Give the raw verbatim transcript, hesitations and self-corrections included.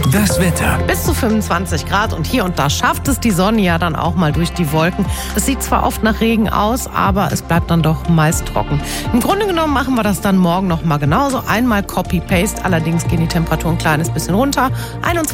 Das Wetter. Bis zu fünfundzwanzig Grad und hier und da schafft es die Sonne ja dann auch mal durch die Wolken. Es sieht zwar oft nach Regen aus, aber es bleibt dann doch meist trocken. Im Grunde genommen machen wir das dann morgen noch mal genauso. Einmal Copy-Paste, allerdings gehen die Temperaturen ein kleines bisschen runter.